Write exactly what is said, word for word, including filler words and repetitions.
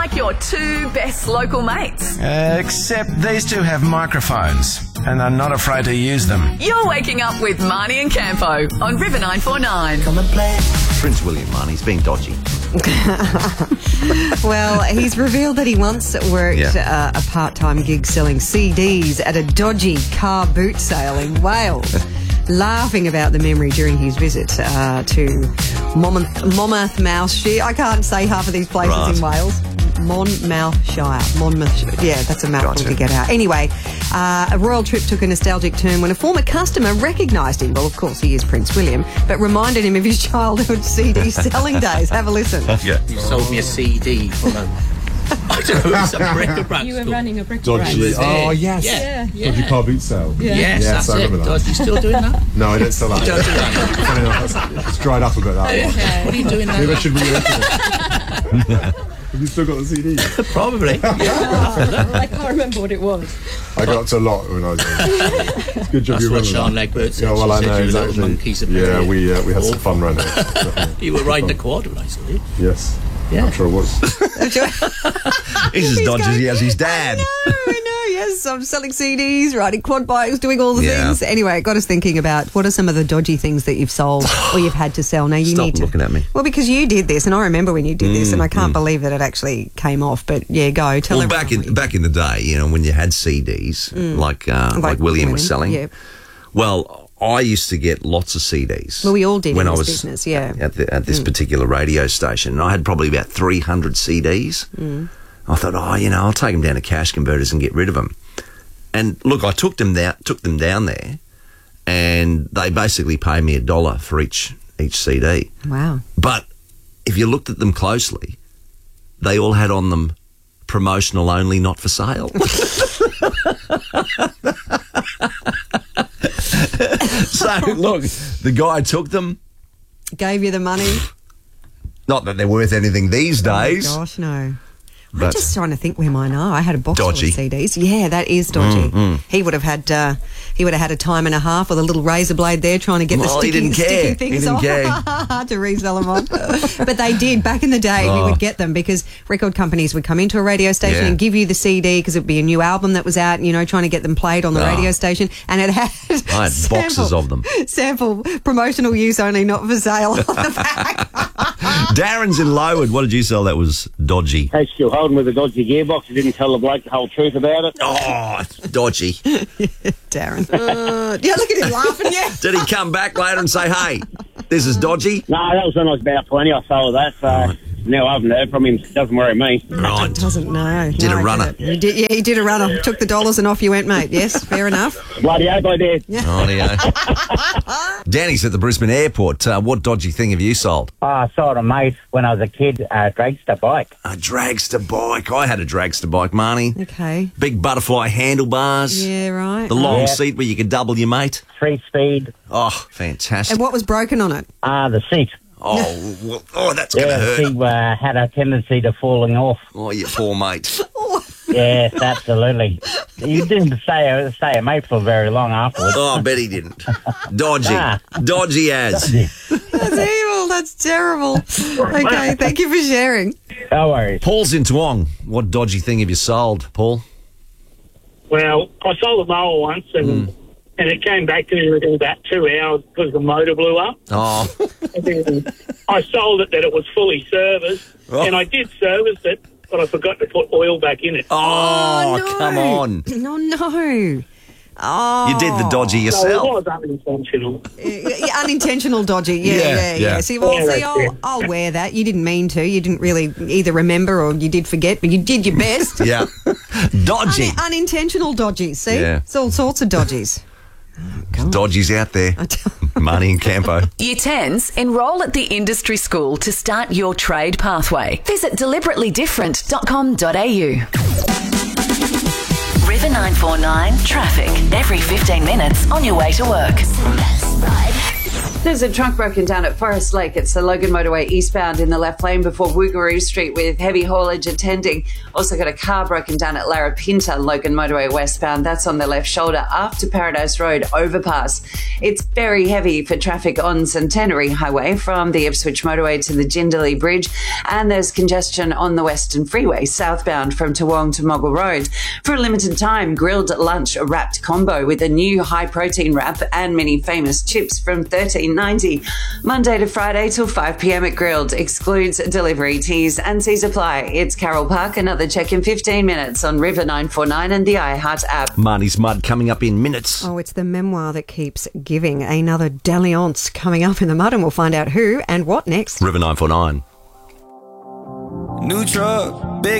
like your two best local mates. Uh, except these two have microphones and are not afraid to use them. You're waking up with Marnie and Campo on River nine four nine. Come and play. Prince William, man, he's being dodgy. Well, he's revealed that he once worked Yeah. uh, a part-time gig selling C Ds at a dodgy car boot sale in Wales, laughing about the memory during his visit uh, to Monmouth, Monmouthshire. I can't say half of these places Right. in Wales. Monmouthshire. Monmouthshire. Yeah, that's a mouthful Gotcha. to get out. Anyway, uh, a royal trip took a nostalgic turn when a former customer recognised him. Well, of course, he is Prince William, but reminded him of his childhood C D selling days. Have a listen. Yeah. You sold me a C D from a, I don't know, it's a bric-a-brac You were store. running a brick Dodgy. was there. Oh, yes. Yeah, yeah. Dodgy car boot sale. Yes, Yes, that's I it. remember that. Dodgy, still doing that? No, I don't sell that. Don't do that. Funny enough, it's, it's dried up a bit, that one. What are you doing now? Maybe I should re-enter it. Have you still got the C D? Probably. Yeah. I can't remember what it was. I got up to a lot when I was young. Good job That's you what remember Sean that. Legbert said. Yeah, well, She I said know, you were exactly. little monkeys Yeah, apparently. we, uh, we had some fun around it. You were riding the quad when I saw you. Yes. Yeah. I'm sure it was. He's as He's dodgy as going- he has his dad. I know, I know, yes. I'm selling C Ds, riding quad bikes, doing all the Yeah. things. Anyway, it got us thinking about what are some of the dodgy things that you've sold or you've had to sell. Now, you Stop need to. looking at me. Well, because you did this, and I remember when you did this, Mm, and I can't mm. believe that it actually came off. But yeah, go. Tell Well, everyone back in what you- back in the day, you know, when you had C Ds, like, uh, like Like William was William, selling. yeah. Well, I used to get lots of C Ds. Well, we all did when in I this was business, yeah. at, the, at this particular radio station, and I had probably about three hundred C Ds. I thought, oh, you know, I'll take them down to cash converters and get rid of them. And look, I took them down, took them down there, and they basically paid me a dollar for each each C D. Wow. But if you looked at them closely, they all had on them promotional only, not for sale. So, look, the guy took them. Gave you the money? Not that they're worth anything these days. Oh, gosh, no. I'm But- just trying to think where mine are. I had a box Dodgy. full of C Ds. Yeah, that is dodgy. He would have had uh, he would have had a time and a half with a little razor blade there trying to get Well, the he sticking, didn't care. sticking He things didn't off care. to resell them on. But they did. Back in the day, we Oh. would get them because record companies would come into a radio station Yeah. and give you the C D because it would be a new album that was out, you know, trying to get them played on the Oh. radio station. And it had I had boxes of them. Sample, promotional use only, not for sale on the back. Darren's in Lowood. What did you sell that was dodgy? Hey, still holding with a dodgy gearbox. You didn't tell the bloke the whole truth about it. Oh, it's dodgy. Darren. Uh, yeah, look at him laughing, yeah. Did he come back later and say, hey, this is dodgy? No, that was when I was about twenty. I sold that, so now I haven't heard from him. It doesn't worry me. Right. Doesn't know. Did No, a I runner. get it. He did, yeah, he did a runner. Took the dollars and off you went, mate. Yes, fair enough. Bloody hope I did. Oh, yeah. Danny's at the Brisbane airport. Uh, what dodgy thing have you sold? Oh, I sold a mate when I was a kid, a dragster bike. A dragster bike. I had a dragster bike, Marnie. Okay. Big butterfly handlebars. Yeah, right. The long Yeah. seat where you could double your mate. Three speed, Oh, fantastic. And what was broken on it? uh, the seat. Oh, well, oh, that's going to Yeah, the hurt. seat uh, had a tendency to falling off. Oh, you poor mate. Yes, absolutely. You didn't stay, stay a mate for very long afterwards. Oh, I bet he didn't. Dodgy. Ah. Dodgy as. That's evil. That's terrible. Okay, thank you for sharing. No worries. Paul's in Toowong. What dodgy thing have you sold, Paul? Well, I sold a mower once and and it came back to me within about two hours because the motor blew up. Oh, And then I sold it that it was fully serviced, Oh. and I did service it, but I forgot to put oil back in it. oh, no. come on. No, no. Oh. You did the dodgy So it yourself. was unintentional. Yeah, unintentional dodgy. Yeah, Yeah, yeah, yeah. yeah. See, well, Yeah, see, that's I'll, it. I'll wear that. You didn't mean to. You didn't really either remember or you did forget, but you did your best. Yeah. Dodgy. Un- unintentional dodgies. See, Yeah. it's all sorts of dodgies. Dodgy's out there. Marnie and Campo. Year tens, enrol at the industry school to start your trade pathway. Visit deliberately different dot com dot a u. River nine four nine traffic every fifteen minutes on your way to work. There's a truck broken down at Forest Lake. It's the Logan Motorway eastbound in the left lane before Woogaroo Street with heavy haulage attending. Also got a car broken down at Larapinta, Logan Motorway westbound. That's on the left shoulder after Paradise Road overpass. It's very heavy for traffic on Centenary Highway from the Ipswich Motorway to the Jindalee Bridge. And there's congestion on the Western Freeway southbound from Toowong to Moggle Road. For a limited time, grilled lunch wrapped combo with a new high-protein wrap and many famous chips from thirteen ninety. Monday to Friday till five p m at Grilled. Excludes delivery. T's and C's apply. It's Carol Park. Another check in fifteen minutes on River nine four nine and the iHeart app. Marnie's Mud coming up in minutes. Oh, it's the memoir that keeps giving. Another dalliance coming up in the mud, and we'll find out who and what next. River nine four nine. New truck, big